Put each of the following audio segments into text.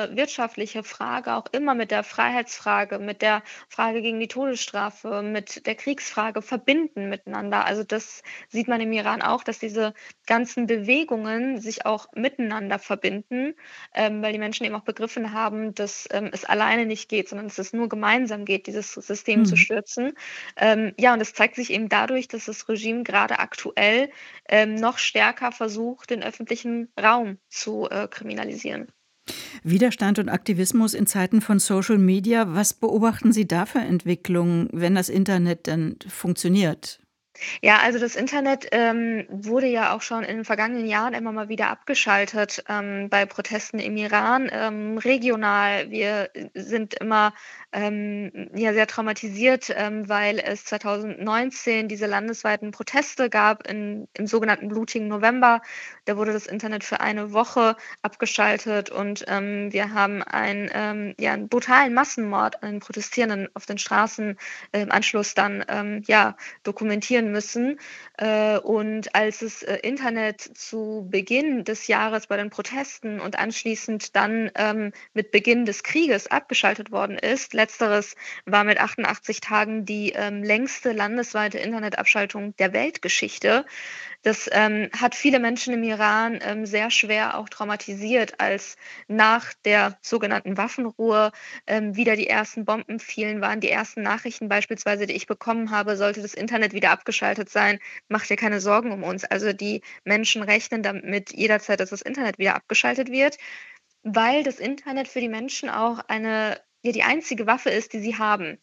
diese wirtschaftliche Frage auch immer mit der Freiheitsfrage, mit der Frage gegen die Todesstrafe, mit der Kriegsfrage verbinden miteinander. Also, das sieht man im Iran auch, dass diese ganzen Bewegungen sich auch miteinander verbinden, weil die Menschen eben auch begriffen haben, dass, es alleine nicht geht, sondern dass es nur gemeinsam geht, dieses System zu Mhm. stürzen. Ja, und es zeigt sich eben dadurch, dass das Regime gerade aktuell, noch stärker versucht, den öffentlichen Raum zu, kriminalisieren. Widerstand und Aktivismus in Zeiten von Social Media, was beobachten Sie da für Entwicklungen, wenn das Internet denn funktioniert? Ja, also das Internet, wurde ja auch schon in den vergangenen Jahren immer mal wieder abgeschaltet, bei Protesten im Iran, regional. Wir sind immer, ja, sehr traumatisiert, weil es 2019 diese landesweiten Proteste gab im sogenannten blutigen November. Da wurde das Internet für eine Woche abgeschaltet und, wir haben ja, 'n brutalen Massenmord an den Protestierenden auf den Straßen im Anschluss dann, ja, dokumentieren müssen. Und als das, Internet zu Beginn des Jahres bei den Protesten und anschließend dann, mit Beginn des Krieges abgeschaltet worden ist, letzteres war mit 88 Tagen die, längste landesweite Internetabschaltung der Weltgeschichte. Das, hat viele Menschen im Iran, sehr schwer auch traumatisiert, als nach der sogenannten Waffenruhe, wieder die ersten Bomben fielen, waren die ersten Nachrichten beispielsweise, die ich bekommen habe: „Sollte das Internet wieder abgeschaltet sein, mach dir keine Sorgen um uns.“ Also, die Menschen rechnen damit jederzeit, dass das Internet wieder abgeschaltet wird, weil das Internet für die Menschen auch die einzige Waffe ist, die sie haben.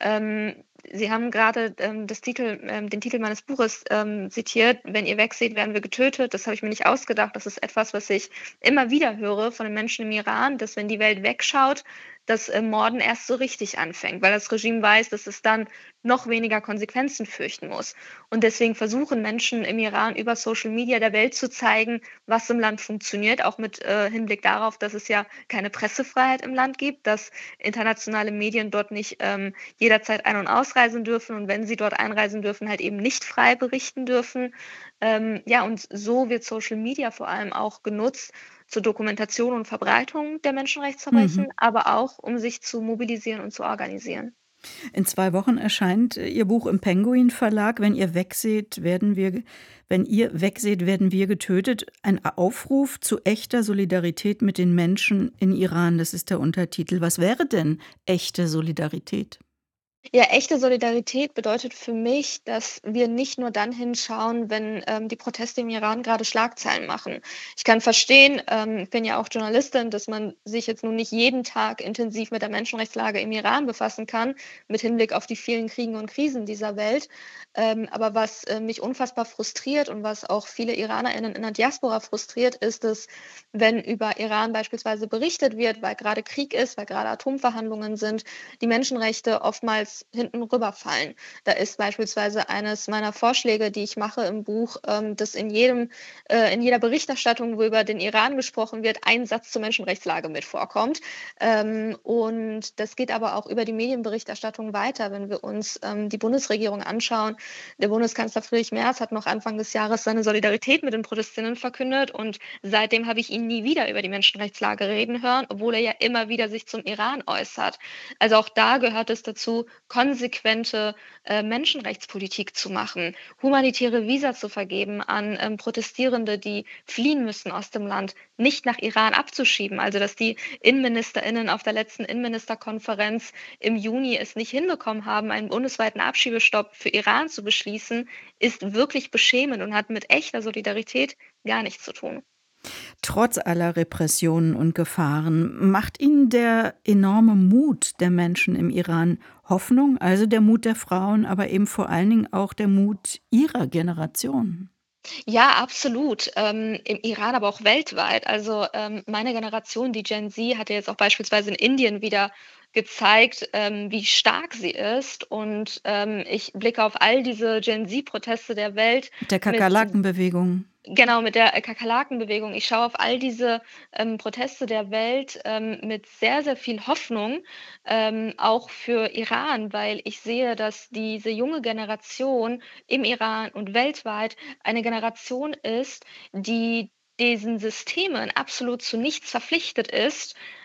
Sie haben gerade den Titel meines Buches, zitiert: „Wenn ihr wegseht, werden wir getötet.“ Das habe ich mir nicht ausgedacht. Das ist etwas, was ich immer wieder höre von den Menschen im Iran, dass, wenn die Welt wegschaut, das, Morden erst so richtig anfängt, weil das Regime weiß, dass es dann noch weniger Konsequenzen fürchten muss. Und deswegen versuchen Menschen im Iran über Social Media der Welt zu zeigen, was im Land funktioniert, auch mit, Hinblick darauf, dass es ja keine Pressefreiheit im Land gibt, dass internationale Medien dort nicht, jederzeit ein und ausreisen dürfen und wenn sie dort einreisen dürfen, halt eben nicht frei berichten dürfen. Ja, und so wird Social Media vor allem auch genutzt zur Dokumentation und Verbreitung der Mhm. Menschenrechtsverbrechen, aber auch, um sich zu mobilisieren und zu organisieren. In 2 Wochen erscheint Ihr Buch im Penguin Verlag. Wenn ihr wegseht, werden wir getötet. Ein Aufruf zu echter Solidarität mit den Menschen in Iran, das ist der Untertitel. Was wäre denn echte Solidarität? Ja, echte Solidarität bedeutet für mich, dass wir nicht nur dann hinschauen, wenn, die Proteste im Iran gerade Schlagzeilen machen. Ich kann verstehen, ich bin ja auch Journalistin, dass man sich jetzt nun nicht jeden Tag intensiv mit der Menschenrechtslage im Iran befassen kann, mit Hinblick auf die vielen Kriegen und Krisen dieser Welt. Aber was, mich unfassbar frustriert und was auch viele IranerInnen in der Diaspora frustriert, ist es, wenn über Iran beispielsweise berichtet wird, weil gerade Krieg ist, weil gerade Atomverhandlungen sind, die Menschenrechte oftmals hinten rüberfallen. Da ist beispielsweise eines meiner Vorschläge, die ich mache im Buch, dass in jeder Berichterstattung, wo über den Iran gesprochen wird, ein Satz zur Menschenrechtslage mit vorkommt. Und das geht aber auch über die Medienberichterstattung weiter, wenn wir uns, die Bundesregierung anschauen. Der Bundeskanzler Friedrich Merz hat noch Anfang des Jahres seine Solidarität mit den Protestierenden verkündet und seitdem habe ich ihn nie wieder über die Menschenrechtslage reden hören, obwohl er ja immer wieder sich zum Iran äußert. Also auch da gehört es dazu, konsequente, Menschenrechtspolitik zu machen, humanitäre Visa zu vergeben an, Protestierende, die fliehen müssen aus dem Land, nicht nach Iran abzuschieben. Also, dass die InnenministerInnen auf der letzten Innenministerkonferenz im Juni es nicht hinbekommen haben, einen bundesweiten Abschiebestopp für Iran zu beschließen, ist wirklich beschämend und hat mit echter Solidarität gar nichts zu tun. Trotz aller Repressionen und Gefahren, macht Ihnen der enorme Mut der Menschen im Iran Hoffnung, also der Mut der Frauen, aber eben vor allen Dingen auch der Mut Ihrer Generation? Ja, absolut. Im Iran, aber auch weltweit. Also, meine Generation, die Gen Z, hat ja jetzt auch beispielsweise in Indien wieder gezeigt, wie stark sie ist. Und, ich blicke auf all diese Gen Z-Proteste der Welt Mit der mit Kakerlakenbewegung. genau, mit der, Kakerlakenbewegung. Ich schaue auf all diese, Proteste der Welt, mit sehr, sehr viel Hoffnung, auch für Iran, weil ich sehe, dass diese junge Generation im Iran und weltweit eine Generation ist, die diesen Systemen absolut zu nichts verpflichtet ist,